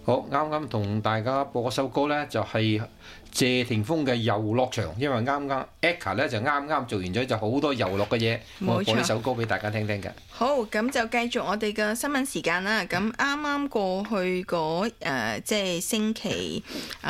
好，啱啱同大家播嗰首歌呢，就係謝霆鋒嘅《遊樂場》，因為啱啱 Eka 咧就啱啱做完咗就好多遊樂嘅嘢，我播呢首歌俾大家聽聽嘅。 好，咁就繼續我哋嘅新聞時間啦。咁啱啱過去嗰即係星期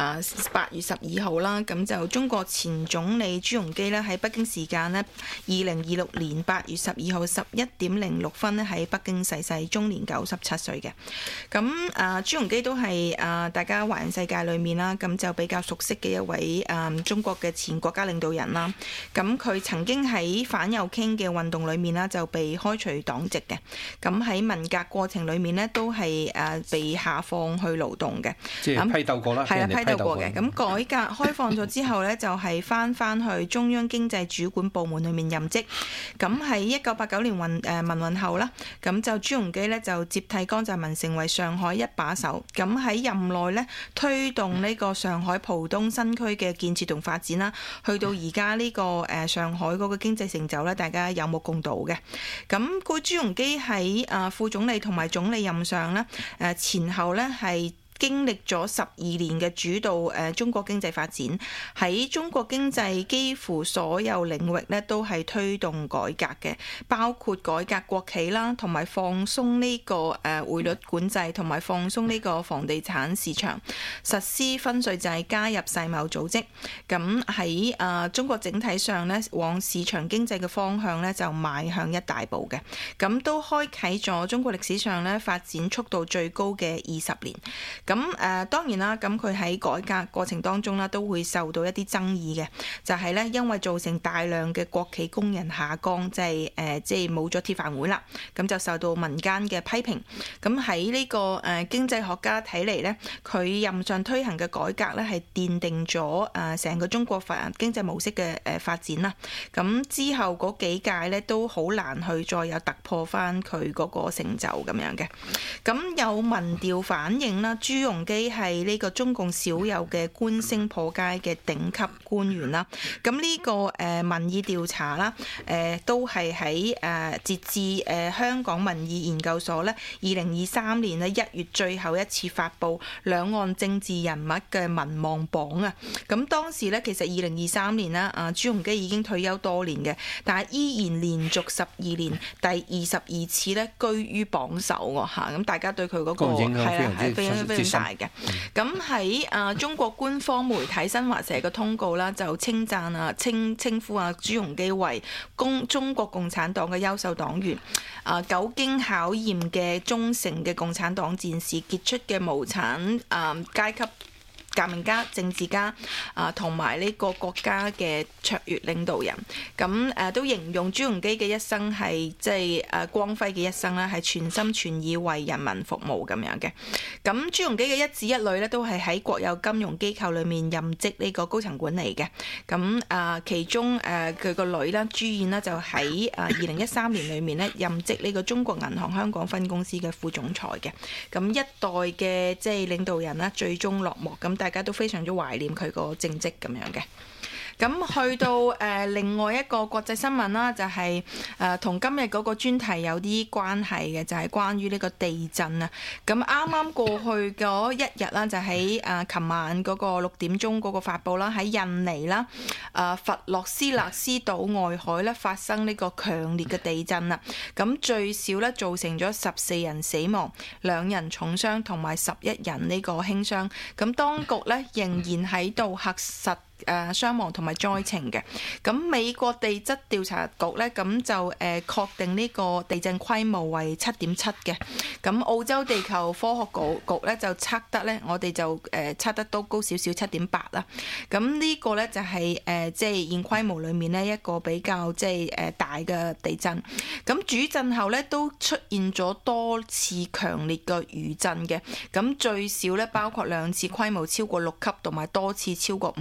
8月12號啦，咁就中國前總理朱鎔基呢喺北京時間呢2026年8月12號11點06分呢喺北京逝世，終年97歲嘅。咁朱鎔基都係大家華人世界裏面啦，咁就比較熟悉嘅一位中國嘅前國家領導人啦。咁佢曾經喺反右傾嘅運動裏面啦，就被開除黨籍嘅。咁喺文革過程裏面呢，都係被下放去勞動嘅。 即係批鬥過啦， 係啦，批鬥過嘅。咁改革開放咗之後呢，就係翻去中央經濟主管部門裏面任職。咁喺1989年民運後啦，咁就朱鎔基呢就接替江澤民成為上海一把手。咁喺任內呢，推動呢個上海浦東新區嘅建設同發展啦，去到而家呢個上海嗰個經濟成就咧，大家有目共睹嘅。咁佢朱鎔基喺副總理同埋總理任上咧，前後咧係經歷咗12年嘅主導中國經濟發展，喺中國經濟幾乎所有領域咧都係推動改革嘅，包括改革國企啦，同埋放鬆呢個匯率管制，同埋放鬆呢個房地產市場，實施分稅制，加入世貿組織。咁喺中國整體上咧，往市場經濟嘅方向咧就邁向一大步嘅，咁都開啟咗中國歷史上咧發展速度最高嘅20年。咁當然啦，咁佢喺改革過程當中啦，都會受到一啲爭議嘅，就係咧因為造成大量嘅國企工人下崗，即係冇咗鐵飯碗啦，咁就受到民間嘅批評。咁喺呢個經濟學家睇嚟咧，佢任上推行嘅改革咧係奠定咗成個中國經濟模式嘅發展啦。咁之後嗰幾屆咧都好難去再有突破翻佢嗰個成就咁樣嘅。咁有民調反映啦，朱鎔基係呢個中共少有嘅官升破階嘅頂級官員啦。咁呢個民意調查啦，都係喺截至香港民意研究所咧2023年咧1月最後一次發布兩岸政治人物嘅民望榜啊。咁當時咧其實2023年啦，朱鎔基已經退休多年嘅，但係依然連續12年第22次咧居於榜首喎嚇。咁大家對佢嗰個係非常大嘅。咁喺中國官方媒體新華社嘅通告啦，就稱讚稱呼朱鎔基為中國共產黨嘅優秀黨員，久經考驗嘅忠誠嘅共產黨戰士，傑出嘅無產階級革命家、政治家同埋呢個國家嘅卓越領導人。咁都形容朱鎔基嘅一生係即係光輝嘅一生啦，係全心全意為人民服務咁樣嘅。咁朱鎔基嘅一子一女咧都係喺國有金融機構裏面任職呢個高層管理嘅。咁其中佢個女啦朱燕啦就喺2013年裏面咧任職呢個中國銀行香港分公司嘅副總裁嘅。咁一代嘅即係領導人啦最終落幕，咁大家都非常之懷念佢個政績咁樣嘅。咁去到另外一個國際新聞啦，就係同今日嗰個專題有啲關係嘅，就係關於呢個地震啊。咁啱啱過去嗰一日啦，就喺琴晚嗰個6點鐘嗰個發布啦，喺印尼啦佛洛斯勒斯島外海咧發生呢個強烈嘅地震啦。咁最少咧造成咗14人死亡、2人重傷同埋11人呢個輕傷。咁當局咧仍然喺度核實傷亡同埋災情嘅。咁美國地質調查局咧咁就確定呢個地震規模為7.7嘅。咁澳洲地球科學局咧就測得咧，我哋就測得都高少少7.8啦。咁呢個咧就係即係現規模裏面呢一個比較即係大嘅地震。咁主震後咧都出現咗多次強烈嘅餘震嘅。咁最少咧包括2次規模超過6級同埋多次超過5級嘅餘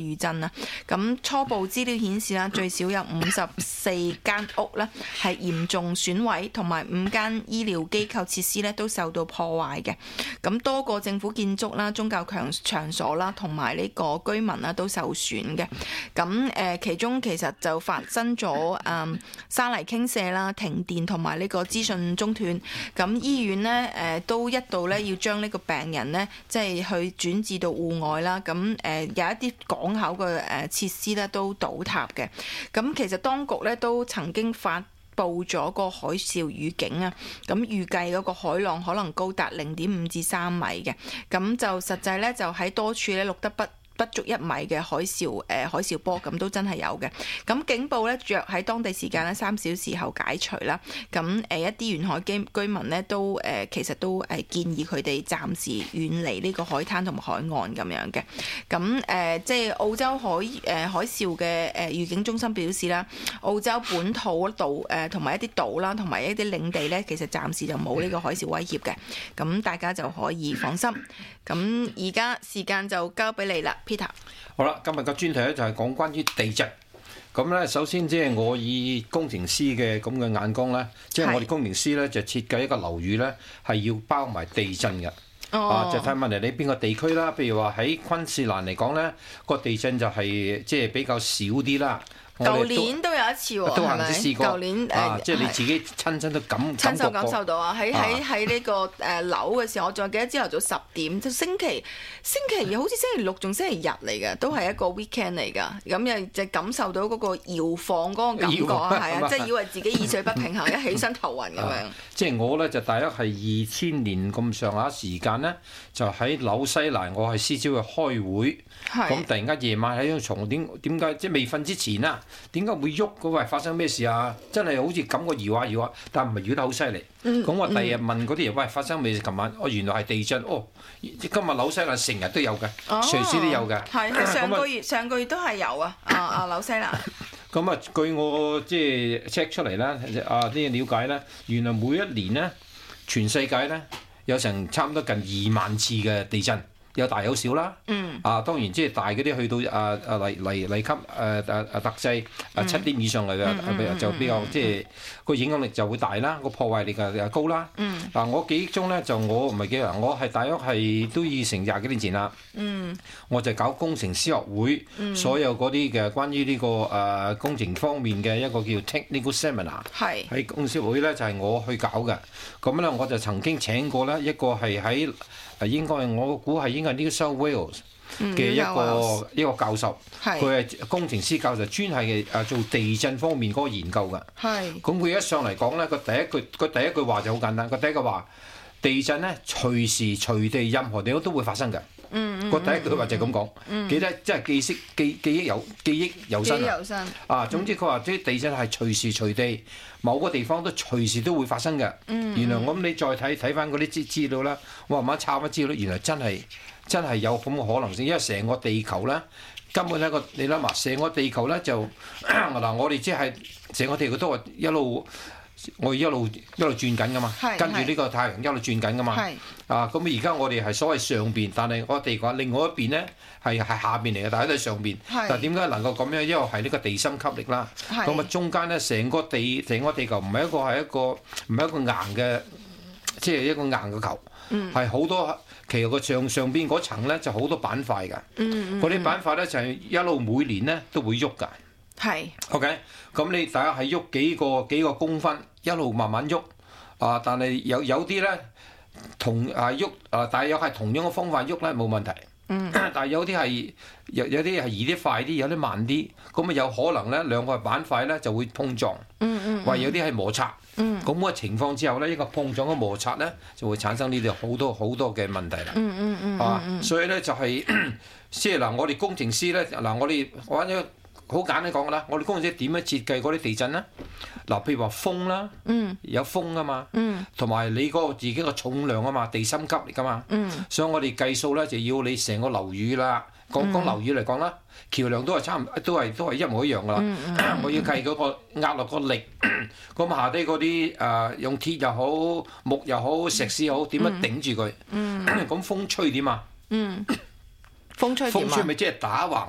餘震啊。咁初步資料顯示啦，最少有54間屋咧係嚴重損毀，同埋5間醫療機構設施咧都受到破壞嘅。咁多個政府建築啦、宗教場所啦，同埋呢個居民啦都受損嘅。咁其中其實就發生咗山泥傾瀉啦、停電同埋呢個資訊中斷。咁醫院呢都一度咧要將呢個病人呢即係去轉至到戶外啦。咁有一啲港口嘅設施咧都倒塌嘅。咁其實當局咧都曾經發布咗個海嘯預警啊，咁預計嗰個海浪可能高達0.5至3米嘅，咁就實際咧就喺多處咧錄得不足1米嘅海嘯波，咁都真係有嘅。咁警報咧約喺當地時間咧3小時後解除啦。咁一啲沿海居民咧都其實都建議佢哋暫時遠離呢個海灘同埋海岸咁樣嘅。咁即係澳洲海嘯嘅預警中心表示啦，澳洲本土島同埋一啲島啦，同埋一啲領地咧，其實暫時就冇呢個海嘯威脅嘅。咁大家就可以放心。咁而家時間就交俾你啦。Peter， 好啦，今日個專題咧就係講關於地震。咁咧，首先即係我以工程師嘅咁嘅眼光咧，即係我哋工程師咧就設計一個樓宇咧係要包埋地震嘅。就睇問題你邊個地區啦。譬如話喺昆士蘭嚟講咧，個地震就係即係比較少啲啦。 舊年都有一次喎， 都係咪？試過。 舊年即係你自己親身都感受到啊！喺呢個樓嘅時候，我仲記得朝頭早10點，就星期好似星期六仲星期日嚟嘅，都係一個 weekend 嚟㗎。咁又就感受到嗰個搖晃嗰個感覺啊，係啊，即係以為自己耳水不平衡，一起身頭暈咁樣。即係我咧就大約係2000年咁上下時間咧，就喺紐西蘭，我係司朝去開會。咁突然間夜晚喺張床，點解即係未瞓之前啊？點解會喐？嗰個係發生咩事啊？真係好似感覺搖下搖下，但唔係搖得好犀利。咁我第二日問嗰啲人，喂，發生咩事？琴晚原來係地震。今日紐西蘭成日都有嘅，隨時都有嘅。 係上個月都係有啊！紐西蘭。 咁啊，據我即係 check 出嚟啦，啲了解咧，原來每一年咧，全世界咧有成差唔多近2萬次嘅地震。有大有小啦，當然即係大嗰啲去到黎級特制7點以上嚟嘅，就比較即係個影響力就會大啦，個破壞力又高啦。我記憶中咧就我唔係記得，我係大約係都已成20幾年前啦。我就搞工程師學會，所有嗰啲嘅關於呢個工程方面嘅一個叫 technical seminar，喺工程師學會咧就係我去搞嘅。咁咧我就曾經請過咧一個係喺應該我估係應該係 New South Wales 嘅一個教授，佢係工程師教授，專係做地震方面嗰個研究嘅。咁佢一上嚟講咧，佢第一句話就好簡單，佢第一句話地震咧隨時隨地任何地方都會發生嘅。個第一句話就係咁講，記得即係記憶猶新啊！總之佢話啲地震係隨時隨地某個地方都隨時都會發生嘅。原來我諗你再睇翻嗰啲資料啦，我慢慢查翻資料，原來真係有咁嘅可能性，因為成個地球咧根本一個你諗下，成個地球咧就嗱我哋即係成個地球都係一路轉緊噶嘛，跟住呢個太陽一路轉緊噶嘛。咁而家我哋係所謂上邊，但係我哋講另外一邊咧係下邊嚟嘅，大家都係上邊。但係點解能夠咁樣？因為係呢個地心吸力啦。咁中間咧成個地球唔係一個硬嘅，即係一個硬嘅球，係好多。其實個上邊嗰層咧就好多板塊㗎。嗰啲板塊咧就係一路每年咧都會喐㗎。OK， 咁你大家係喐幾個公分，一路慢慢喐。但係有啲咧喐大約係同樣嘅方法喐咧冇問題。但係有啲係移啲快啲，有啲慢啲，咁有可能咧兩個板塊咧就會碰撞。或有啲係摩擦。咁嘅情況之後咧，一個碰撞嘅摩擦咧就會產生呢啲好多嘅問題啦。所以咧就係即係我哋工程師咧我揾咗好簡單講㗎啦，我哋工程師點樣設計嗰啲地震咧？譬如話風啦，有風啊嘛，同埋你嗰個自己個重量啊嘛，地心吸力㗎嘛，所以我哋計數咧就要你成個樓宇啦。講樓宇嚟講啦，橋梁都係都係一模一樣㗎啦。我要計嗰個壓落個力，咁下低嗰啲用鐵又好、木又好、石屎又好，點樣頂住佢？咁風吹點啊？ 風吹咪即係打橫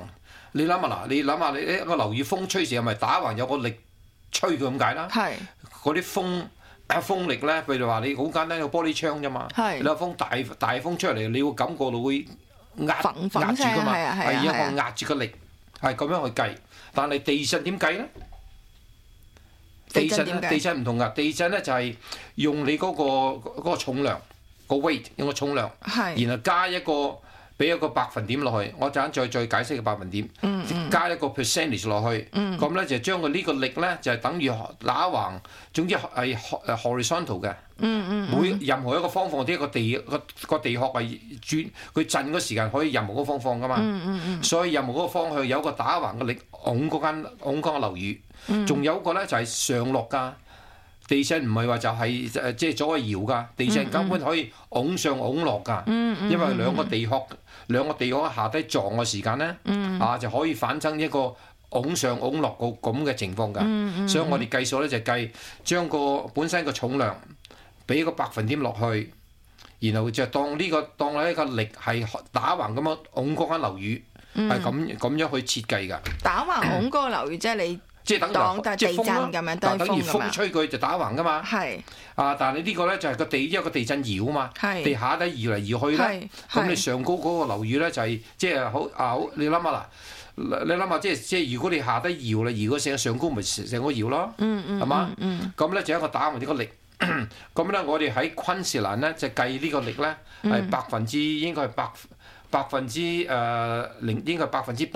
你諗下嗱，你諗下你一個樓宇風吹時係咪打橫有個力吹佢咁解啦？ 係嗰啲風力咧，譬如話你好簡單個玻璃窗啫嘛，你有風大風出嚟，你會感覺到會壓住㗎嘛，係一個壓住嘅力，係咁樣去計。但係地震點計咧？地震唔同㗎，地震咧就係用你嗰個重量個 weight， 用個重量，然後加一個。俾一個百分點落去，我陣間再解釋個百分點，加一個 percentage 落去，咁咧就將佢呢個力咧就係等於打橫，總之係horizontal 嘅。任何一個方向啲個地殼係轉，佢震嗰時間可以任何嗰個方向噶嘛。所以任何嗰個方向有一個打橫嘅力拱嗰個樓宇，仲有一個咧就係上落㗎。地震唔係話就係即係左右搖㗎，地震根本可以拱上拱落㗎，因為兩個地殼下低撞嘅時間咧，就可以反生一個拱上拱落個咁嘅情況㗎。所以我哋計數咧就計將個本身個重量俾個百分點落去，然後就當呢個力係打橫咁樣拱嗰間樓宇，係咁樣去設計㗎。 打橫拱嗰個樓宇即係你。即係當地震咁樣， 等於風吹佢就打橫噶嘛。 係。 但係你呢個咧就係因為個地震搖啊嘛。係。地下底搖嚟搖去咧，咁你上高嗰個樓宇咧就係即係好你諗下你諗下即係如果你下低搖啦，搖嗰上高咪成個搖咯。係嘛？咁咧就一個打橫呢個力。咁咧我哋喺昆士蘭咧就計呢個力咧係應該係百分之應該係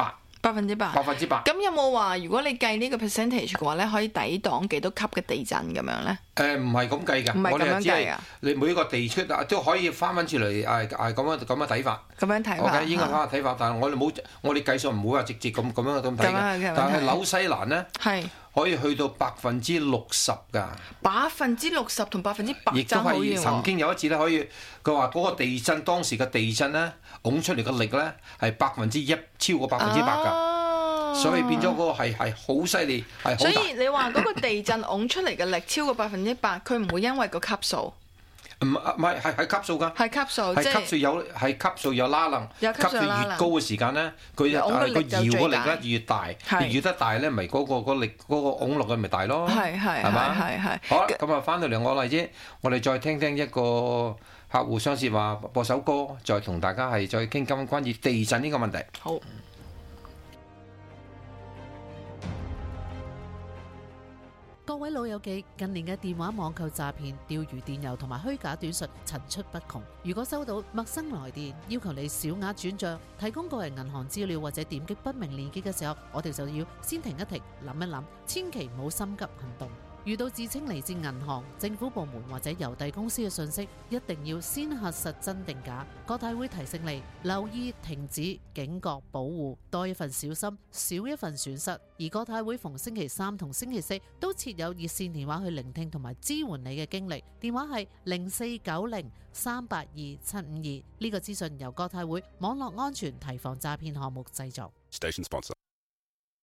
8%。8%。 咁有冇話如果你計呢個 percentage 嘅話咧，可以抵擋幾多級嘅地震咁樣咧？ 唔係咁計㗎，我哋係只係你每一個地區都可以翻出嚟咁樣睇法。 咁樣睇法。 我應該翻睇法，但係我哋計數唔會話直接咁樣睇嘅。但係紐西蘭咧係可以去到60%㗎。 60%同100% 亦都係曾經有一次咧，可以佢話嗰個當時嘅地震咧，拱出嚟嘅力咧係超過100%㗎。所以變咗嗰個係好犀利，係好大。 所以你話嗰個地震拱出嚟嘅力超過100%，佢唔會因為個級數。 唔係係級數㗎。 係級數，即係級數有拉楞。級數越高嘅時間咧，佢個搖嘅力咧越大，越得大咧，咪嗰個力嗰個拱落去咪大咯。係嘛？係。好啦，咁啊翻到嚟我例子，我哋再聽一個客戶相涉話播首歌，再同大家係再傾關於地震呢個問題。 好。 各位老友記，近年嘅電話網購詐騙、釣魚電郵同埋虛假短訊層出不窮。如果收到陌生來電要求你小額轉賬、提供個人銀行資料或者點擊不明鏈接嘅時候，我哋就要先停一停，諗一諗，千祈唔好心急行動。遇到自稱嚟自銀行、政府部門或者郵遞公司嘅信息，一定要先核實真定假。國泰會提醒你留意、停止、警覺、保護，多一份小心，少一份損失。而國泰會逢星期3同星期4都設有熱線電話去聆聽同埋支援你嘅經歷，電話係0490382752。呢個資訊由國泰會網絡安全提防詐騙項目製作。Station sponsor